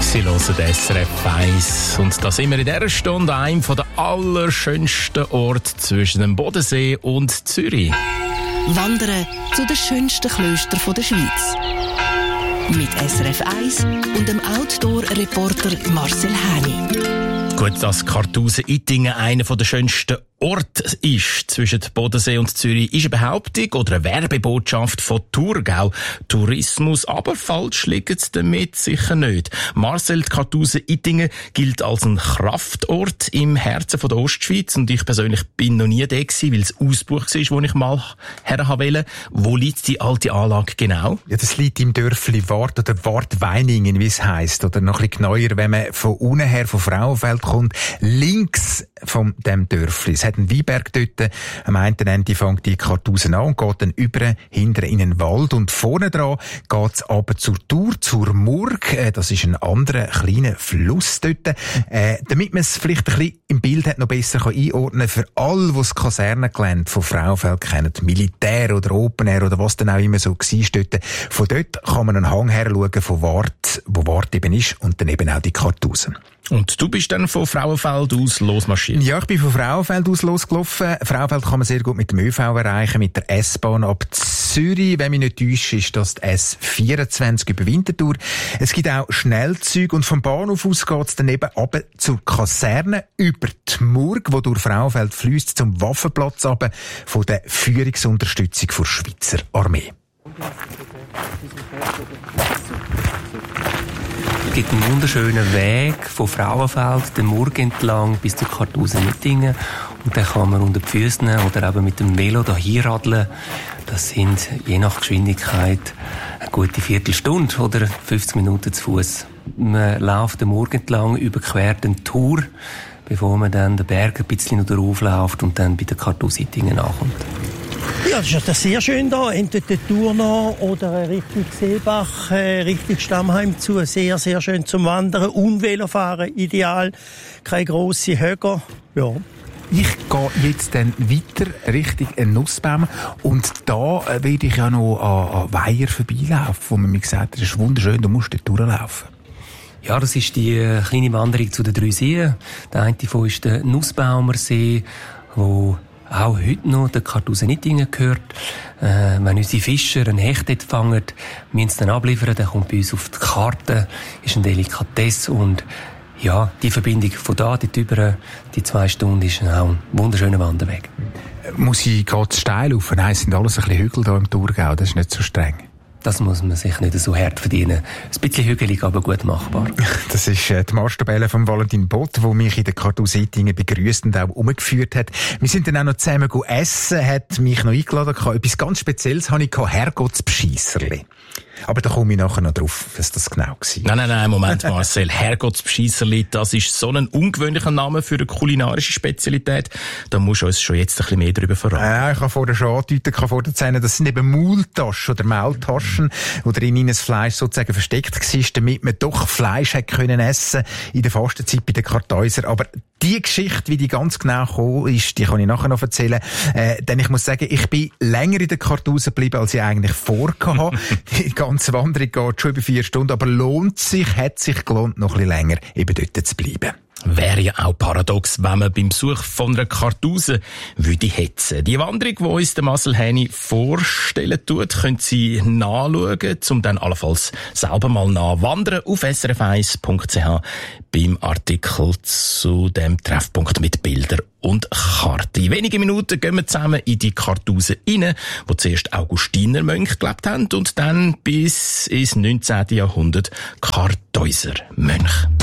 Sie hören SRF 1 und da sind wir in dieser Stunde an einem der allerschönsten Orte zwischen dem Bodensee und Zürich. Wandern zu den schönsten Klöstern der Schweiz. Mit SRF 1 und dem Outdoor-Reporter Marcel Häni. Gut, dass Kartusen-Ittigen einer der schönsten Orte ist zwischen Bodensee und Zürich, ist eine Behauptung oder eine Werbebotschaft von Thurgau Tourismus, aber falsch liegt es damit sicher nicht. Marcel, die Kartusen-Ittigen gilt als ein Kraftort im Herzen der Ostschweiz und ich persönlich bin noch nie da gewesen, weil es ausgebucht war, wo ich mal her wollte. Wo liegt die alte Anlage genau? Ja, das liegt im Dörfli Wart oder Wartweiningen, wie es heisst, oder noch ein bisschen genauer, wenn man von unten her von Frauenfeld kommt, links von dem Dörfli. Es hat einen Weinberg dort. Am einen Ende fängt die Kartusen an und geht dann über, hinter in einen Wald. Und vorne dran geht es aber zur Tour, zur Murg. Das ist ein anderer kleiner Fluss dort. Damit man es vielleicht ein bisschen im Bild hat, noch besser einordnen kann, für alle, die das Kasernengelände von Frauenfeld kennen, Militär oder Open Air oder was dann auch immer so war dort. Von dort kann man einen Hang her schauen, von Wart, wo Wart eben ist, und dann eben auch die Kartusen. Und du bist dann von Frauenfeld aus losmarschiert? Ja, ich bin von Frauenfeld aus losgelaufen. Frauenfeld kann man sehr gut mit dem ÖV erreichen, mit der S-Bahn ab Zürich. Wenn mich nicht täuscht, ist das die S24 über Winterthur. Es gibt auch Schnellzüge und vom Bahnhof aus geht es dann eben runter zur Kaserne über die Murg, die durch Frauenfeld fliesst, zum Waffenplatz runter von der Führungsunterstützung der Schweizer Armee. Es gibt einen wunderschönen Weg von Frauenfeld, den Murg entlang bis zur Kartusen-Ittigen. Und dann kann man unter die Füße oder eben mit dem Velo hier radeln. Das sind je nach Geschwindigkeit eine gute Viertelstunde oder 50 Minuten zu Fuß. Man läuft den Murg entlang, überquert den Tour, bevor man dann den Berg ein bisschen darauf läuft und dann bei den Kartusen-Ittigen ankommt. Ja, das ist sehr schön da. Entweder die Tour noch oder Richtung Seebach, Richtung Stammheim zu. Sehr, sehr schön zum Wandern und Velofahren. Ideal. Keine grossen Höcker. Ja. Ich gehe jetzt dann weiter Richtung Nussbaum und da werde ich ja noch an Weiher vorbeilaufen, wo man mir gesagt hat, das ist wunderschön, du musst dort durchlaufen. Ja, das ist die kleine Wanderung zu den 3 Seen. Der eine davon ist der Nussbaumer See, wo auch heute noch der Kartusen-Ittigen gehört. Wenn unsere Fischer einen Hecht dort fangen, müssen sie dann abliefern, der kommt bei uns auf die Karte, ist eine Delikatesse und ja, die Verbindung von da, dort über die 2 Stunden ist auch ein wunderschöner Wanderweg. Muss ich gerade steil rauf? Nein, es sind alles ein bisschen Hügel hier im Thurgau, das ist nicht so streng. Das muss man sich nicht so hart verdienen. Ein bisschen hügelig, aber gut machbar. Das ist die Marschtabelle von Valentin Bott, der mich in den Kartusen-Ittigen begrüßt und auch umgeführt hat. Wir sind dann auch noch zusammen essen, hat mich noch eingeladen. Etwas ganz Spezielles hatte ich, Herrgottsbscheisserli. Aber da komme ich nachher noch drauf, was das genau war. Nein, Moment, Marcel. Herrgottsbscheisserli, das ist so ein ungewöhnlicher Name für eine kulinarische Spezialität. Da musst du uns schon jetzt ein bisschen mehr darüber verraten. Ja, ich kann vorher schon andeuten, das sind eben Maultaschen oder Maultaschen, wo drin das Fleisch sozusagen versteckt war, damit man doch Fleisch hätte können essen in der Fastenzeit bei den Kartäuser. Aber die Geschichte, wie die ganz genau gekommen ist, die kann ich nachher noch erzählen. Denn ich muss sagen, ich bin länger in den Kartusen geblieben, als ich eigentlich vorgehabt habe. Die ganze Wanderung geht schon über 4 Stunden, aber hat sich gelohnt, noch ein bisschen länger eben dort zu bleiben. Wäre ja auch paradox, wenn man beim Besuch von einer Kartuse würde hetzen. Die Wanderung, die uns der Marcel Häni vorstellen tut, können Sie nachschauen, um dann allenfalls selber mal nachwandern auf srf1.ch beim Artikel zu dem Treffpunkt mit Bildern und Karte. In wenigen Minuten gehen wir zusammen in die Kartuse rein, wo zuerst Augustinermönche gelebt haben und dann bis ins 19. Jahrhundert Kartäusermönche.